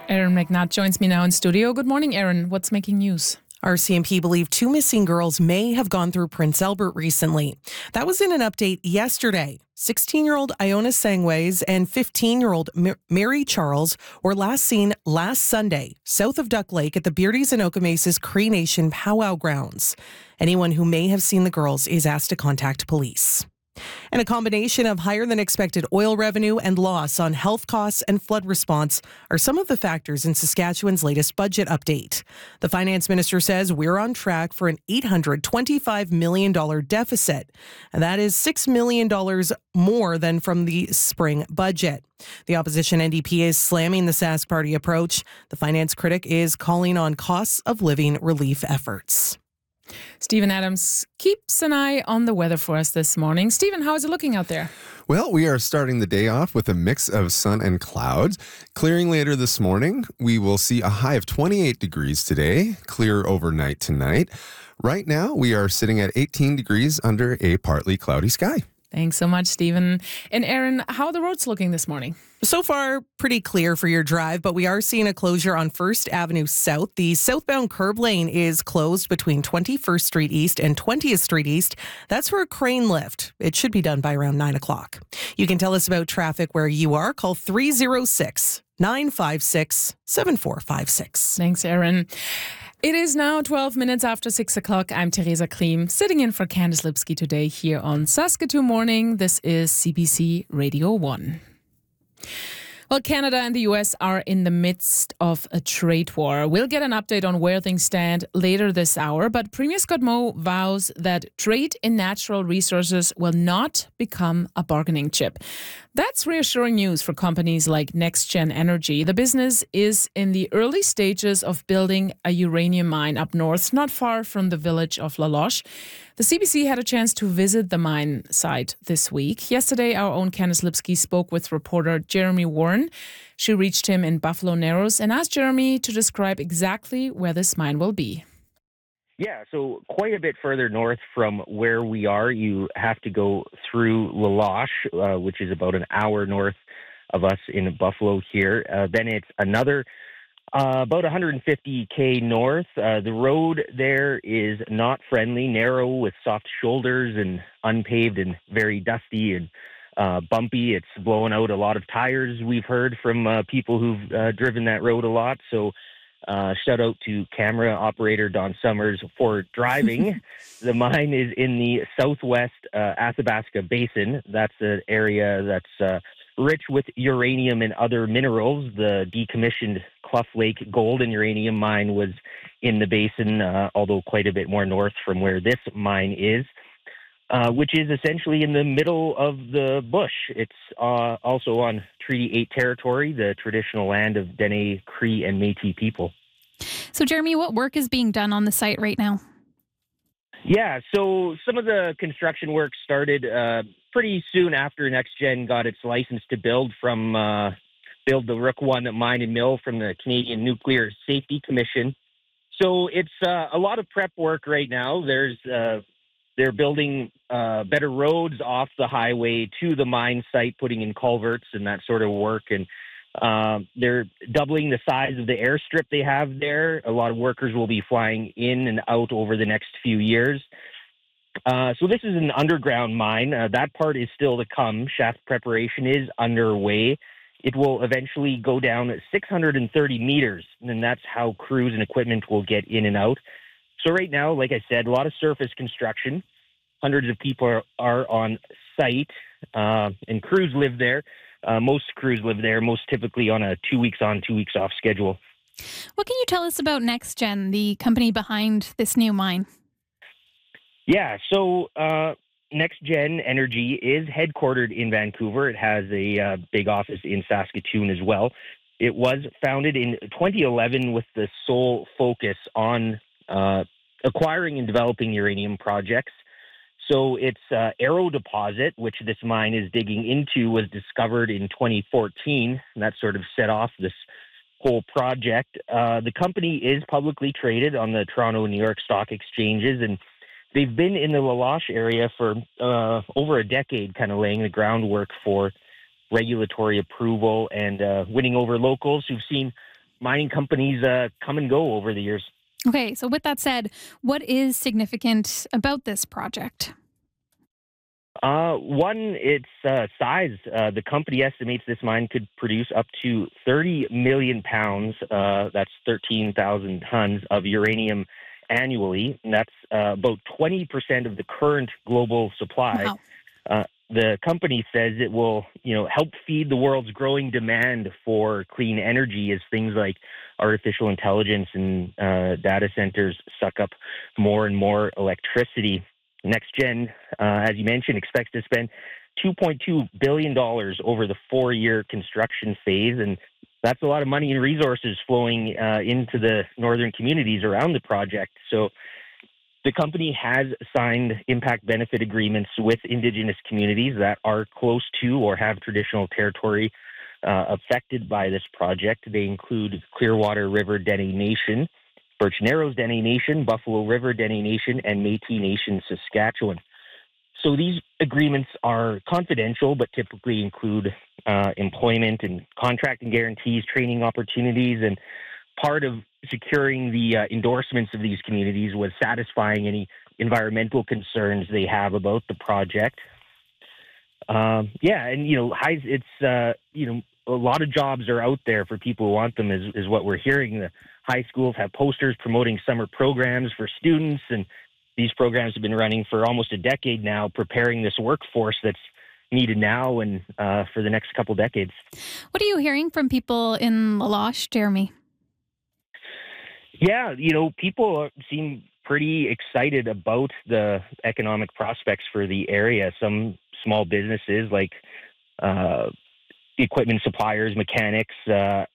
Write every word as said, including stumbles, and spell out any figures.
Aaron McNutt joins me now in studio. Good morning, Aaron. What's making news? R C M P believe two missing girls may have gone through Prince Albert recently. That was in an update yesterday. sixteen-year-old Iona Sangways and fifteen-year-old Mary Charles were last seen last Sunday south of Duck Lake at the Beardies and Okamesa's Cree Nation powwow grounds. Anyone who may have seen the girls is asked to contact police. And a combination of higher than expected oil revenue and loss on health costs and flood response are some of the factors in Saskatchewan's latest budget update. The finance minister says we're on track for an eight hundred twenty-five million dollars deficit. And that is six million dollars more than from the spring budget. The opposition N D P is slamming the Sask Party approach. The finance critic is calling on costs of living relief efforts. Stephen Adams keeps an eye on the weather for us this morning. Stephen, how is it looking out there? Well, we are starting the day off with a mix of sun and clouds. Clearing later this morning, we will see a high of twenty-eight degrees today, clear overnight tonight. Right now, we are sitting at eighteen degrees under a partly cloudy sky. Thanks so much, Stephen. And Aaron, how are the roads looking this morning? So far, pretty clear for your drive, but we are seeing a closure on First Avenue South. The southbound curb lane is closed between twenty-first Street East and twentieth Street East. That's for a crane lift. It should be done by around nine o'clock. You can tell us about traffic where you are. Call three oh six, nine five six, seven four five six. Thanks, Aaron. It is now twelve minutes after six o'clock. I'm Theresa Klim, sitting in for Candice Lipsky today here on Saskatoon Morning. This is C B C Radio one. Well, Canada and the U S are in the midst of a trade war. We'll get an update on where things stand later this hour, but Premier Scott Moe vows that trade in natural resources will not become a bargaining chip. That's reassuring news for companies like NextGen Energy. The business is in the early stages of building a uranium mine up north, not far from the village of La Loche. The C B C had a chance to visit the mine site this week. Yesterday, our own Candice Lipsky spoke with reporter Jeremy Warren. She reached him in Buffalo Narrows and asked Jeremy to describe exactly where this mine will be. Yeah, so quite a bit further north from where we are, you have to go through La Loche, uh, which is about an hour north of us in Buffalo here. Uh, then it's another uh, about one hundred fifty K north. Uh, the road there is not friendly, narrow with soft shoulders and unpaved and very dusty and uh, bumpy. It's blowing out a lot of tires, we've heard from uh, people who've uh, driven that road a lot. So Uh, shout out to camera operator Don Summers for driving. The mine is in the southwest uh, Athabasca Basin. That's an area that's uh, rich with uranium and other minerals. The decommissioned Clough Lake gold and uranium mine was in the basin, uh, although quite a bit more north from where this mine is, uh, which is essentially in the middle of the bush. It's uh, also on Treaty eight territory, the traditional land of Dene, Cree, and Métis people. So, Jeremy, what work is being done on the site right now? Yeah, so some of the construction work started uh, pretty soon after NextGen got its license to build from uh, build the Rook one mine and mill from the Canadian Nuclear Safety Commission. So it's uh, a lot of prep work right now. There's uh, they're building uh, better roads off the highway to the mine site, putting in culverts and that sort of work. And uh, they're doubling the size of the airstrip they have there. A lot of workers will be flying in and out over the next few years. Uh, so this is an underground mine. Uh, that part is still to come. Shaft preparation is underway. It will eventually go down six hundred thirty meters, and that's how crews and equipment will get in and out. So right now, like I said, a lot of surface construction. Hundreds of people are, are on site, uh, and crews live there. Uh, most crews live there, most typically on a two weeks on, two weeks off schedule. What can you tell us about NextGen, the company behind this new mine? Yeah, so uh, NextGen Energy is headquartered in Vancouver. It has a uh, big office in Saskatoon as well. It was founded in twenty eleven with the sole focus on uh, acquiring and developing uranium projects. So its uh, Arrow deposit, which this mine is digging into, was discovered in twenty fourteen, and that sort of set off this whole project. Uh, the company is publicly traded on the Toronto and New York Stock Exchanges, and they've been in the La Loche area for uh, over a decade, kind of laying the groundwork for regulatory approval and uh, winning over locals who've seen mining companies uh, come and go over the years. Okay, so with that said, what is significant about this project? Uh, one, its uh, size. Uh, the company estimates this mine could produce up to thirty million pounds, uh, that's thirteen thousand tons of uranium annually. And that's uh, about twenty percent of the current global supply. Wow. Uh, the company says it will, you know, help feed the world's growing demand for clean energy as things like artificial intelligence and uh, data centers suck up more and more electricity. NextGen, uh, as you mentioned, expects to spend two point two billion dollars over the four-year construction phase, and that's a lot of money and resources flowing uh, into the northern communities around the project. So the company has signed impact benefit agreements with Indigenous communities that are close to or have traditional territory uh, affected by this project. They include Clearwater River Dene Nation, Birch Narrows Dene Nation, Buffalo River Dene Nation, and Métis Nation, Saskatchewan. So these agreements are confidential, but typically include uh, employment and contracting guarantees, training opportunities, and part of securing the uh, endorsements of these communities was satisfying any environmental concerns they have about the project. Um, yeah, and you know, high, it's uh, you know, a lot of jobs are out there for people who want them, is, is what we're hearing. The high schools have posters promoting summer programs for students, and these programs have been running for almost a decade now, preparing this workforce that's needed now and uh, for the next couple decades. What are you hearing from people in La Loche, Jeremy? Yeah, you know, people seem pretty excited about the economic prospects for the area. Some small businesses like uh, equipment suppliers, mechanics, uh,